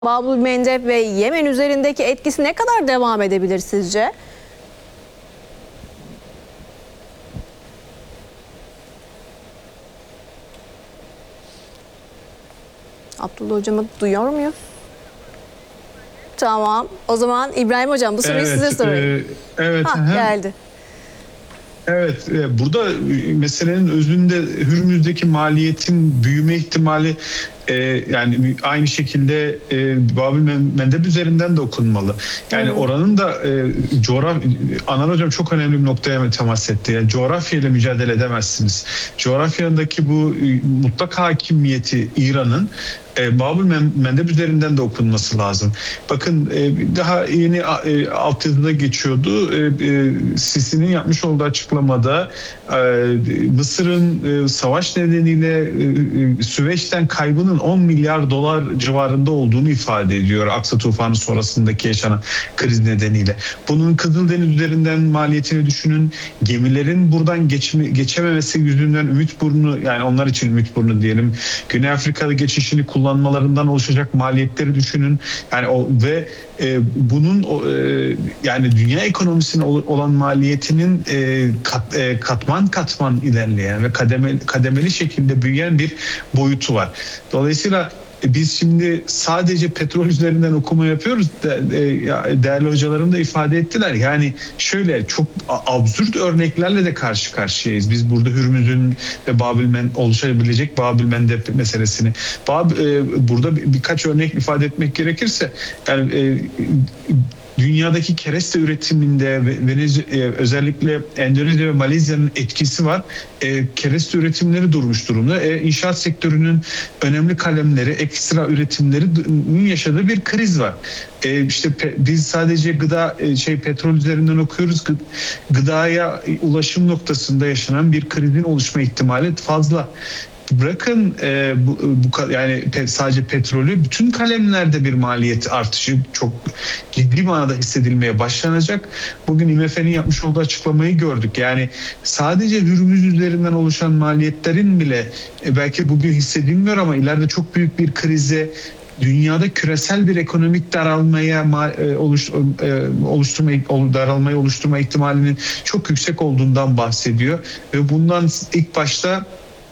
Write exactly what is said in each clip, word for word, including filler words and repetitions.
Babül Mendeb ve Yemen üzerindeki etkisi ne kadar devam edebilir sizce? Abdullah hocamı duyuyor muyuz? Tamam. O zaman İbrahim hocam bu soruyu evet, size sorayım. E, evet. Hah, geldi. Evet, burada meselenin özünde Hürmüz'deki maliyetin büyüme ihtimali e, yani aynı şekilde e, Babül Mendeb üzerinden de okunmalı. Yani hmm. oranın da e, coğrafya, Anar hocam çok önemli bir noktaya temas etti. Yani coğrafyayla mücadele edemezsiniz. Coğrafyadaki bu e, mutlak hakimiyeti İran'ın E, Babül Mendeb üzerinden de okunması lazım. Bakın e, daha yeni e, altyazıda geçiyordu. E, e, Sisi'nin yapmış olduğu açıklamada e, Mısır'ın e, savaş nedeniyle e, Süveyş'ten kaybının on milyar dolar civarında olduğunu ifade ediyor. Aksa tufanı sonrasındaki yaşanan kriz nedeniyle. Bunun Kızıldeniz üzerinden maliyetini düşünün. Gemilerin buradan geçme, geçememesi yüzünden Ümitburnu, yani onlar için Ümitburnu diyelim, Güney Afrika'da geçişini kullanmalarından oluşacak maliyetleri düşünün. Yani o ve e, bunun e, yani dünya ekonomisine olan maliyetinin e, kat, e, katman katman ilerleyen ve kademeli, kademeli şekilde büyüyen bir boyutu var. Dolayısıyla biz şimdi sadece petrol üzerinden okuma yapıyoruz. Değerli hocalarım da ifade ettiler. Yani şöyle çok absürt örneklerle de karşı karşıyayız. Biz burada Hürmüz'ün ve Babül Mendeb oluşabilecek Babül Mendeb meselesini. Burada birkaç örnek ifade etmek gerekirse, yani dünyadaki kereste üretiminde özellikle Endonezya ve Malezya'nın etkisi var. E, kereste üretimleri durmuş durumda. E, inşaat sektörünün önemli kalemleri, ekstra üretimlerinin yaşadığı bir kriz var. E, işte pe, biz sadece gıda e, şey petrol üzerinden okuyoruz. Gı, gıdaya ulaşım noktasında yaşanan bir krizin oluşma ihtimali fazla. Bırakın e, bu, bu yani pe, sadece petrolü, bütün kalemlerde bir maliyet artışı çok ciddi manada hissedilmeye başlanacak. Bugün I M F'nin yapmış olduğu açıklamayı gördük. Yani sadece Hürmüz üzerinden oluşan maliyetlerin bile e, belki bugün hissedilmiyor ama ileride çok büyük bir krize, dünyada küresel bir ekonomik daralmaya oluş, oluşturma daralmayı oluşturma ihtimalinin çok yüksek olduğundan bahsediyor ve bundan ilk başta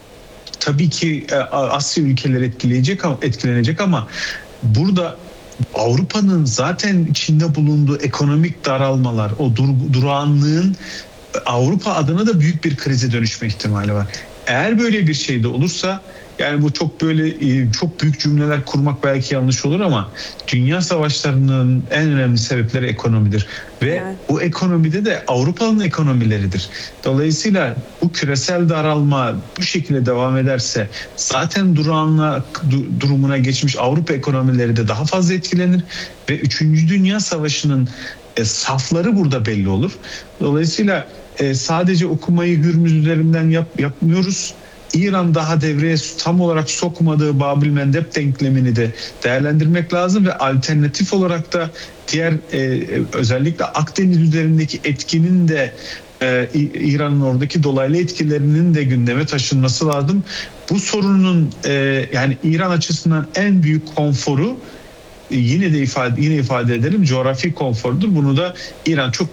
tabii ki Asya ülkeleri etkileyecek, etkilenecek ama burada Avrupa'nın zaten içinde bulunduğu ekonomik daralmalar, o dur, durağanlığın Avrupa adına da büyük bir krize dönüşme ihtimali var. Eğer böyle bir şey de olursa, yani bu çok böyle çok büyük cümleler kurmak belki yanlış olur ama dünya savaşlarının en önemli sebepleri ekonomidir. Ve evet, bu ekonomide de Avrupa'nın ekonomileridir. Dolayısıyla bu küresel daralma bu şekilde devam ederse zaten durağanlık durumuna geçmiş Avrupa ekonomileri de daha fazla etkilenir ve üçüncü Dünya Savaşı'nın e, safları burada belli olur. Dolayısıyla e, sadece okumayı Hürmüz üzerinden yap, yapmıyoruz. İran daha devreye tam olarak sokmadığı Babül Mendeb denklemini de değerlendirmek lazım ve alternatif olarak da diğer e, özellikle Akdeniz üzerindeki etkinin de e, İran'ın oradaki dolaylı etkilerinin de gündeme taşınması lazım. Bu sorunun e, yani İran açısından en büyük konforu, yine de ifade yine ifade edelim, coğrafi konfordur. Bunu da İran çok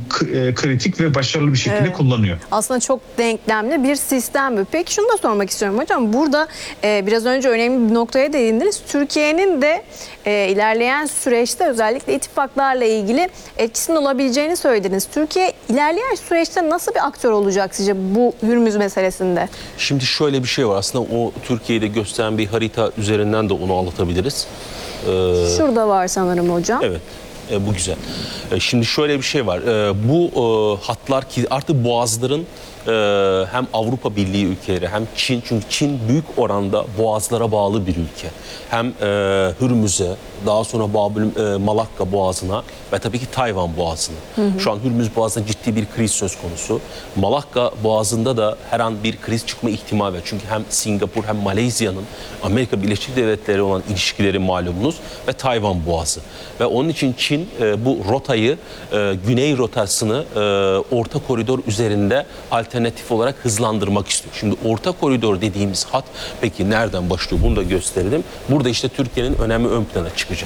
e, kritik ve başarılı bir şekilde evet, kullanıyor. Aslında çok denklemli bir sistem bu. Peki şunu da sormak istiyorum hocam. Burada e, biraz önce önemli bir noktaya değindiniz. Türkiye'nin de e, ilerleyen süreçte özellikle ittifaklarla ilgili etkisinin olabileceğini söylediniz. Türkiye ilerleyen süreçte nasıl bir aktör olacak sizce bu Hürmüz meselesinde? Şimdi şöyle bir şey var. Aslında o Türkiye'de gösteren bir harita üzerinden de onu anlatabiliriz. Şurada var sanırım hocam. Evet, e, bu güzel. E, şimdi şöyle bir şey var. E, bu e, hatlar ki artık boğazların e, hem Avrupa Birliği ülkeleri hem Çin, çünkü Çin büyük oranda boğazlara bağlı bir ülke. Hem e, Hürmüz'e, daha sonra Babül, e, Malakka Boğazı'na ve tabii ki Tayvan Boğazı'na. Hı hı. Şu an Hürmüz Boğazı'nda ciddi bir kriz söz konusu. Malakka Boğazı'nda da her an bir kriz çıkma ihtimali var. Çünkü hem Singapur hem Malezya'nın Amerika Birleşik Devletleri olan ilişkileri malumunuz ve Tayvan Boğazı. Ve onun için Çin e, bu rotayı, e, güney rotasını e, orta koridor üzerinde alternatif alternatif olarak hızlandırmak istiyor. Şimdi orta koridor dediğimiz hat peki nereden başlıyor? Bunu da gösterelim. Burada işte Türkiye'nin önemi ön plana çıkacak.